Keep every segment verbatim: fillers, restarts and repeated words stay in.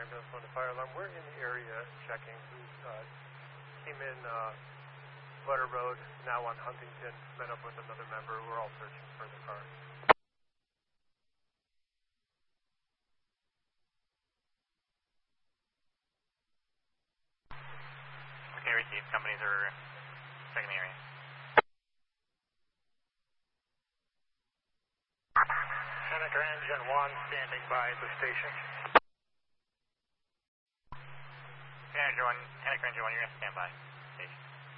ambulance on the fire alarm. We're in the area checking. We uh, came in uh, Butter Road, now on Huntington, met up with another member. We're all searching for the car. Okay, received. Companies are checking the area. Henniker Engine one standing by the station. Henniker one, Henniker Engine one, you're going to stand by station.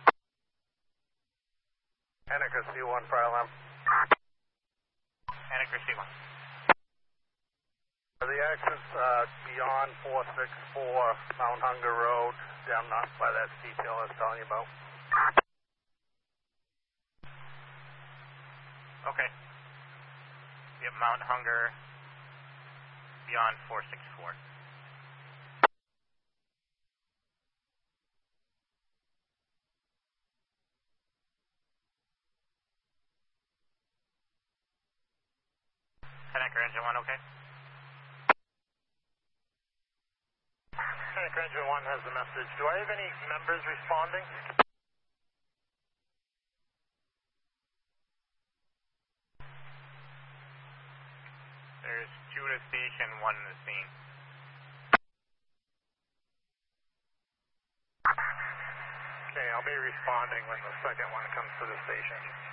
Henniker C one, fire alarm. Henniker C one. The access uh, beyond four six four Mount Hunger Road, down not by that detail I was telling you about. Okay. Yep, Mount Hunger beyond four six four. Henniker Engine one, okay? Henniker Engine one has the message. Do I have any members responding? There's two at the station, one in the scene. Okay, I'll be responding when the second one comes to the station.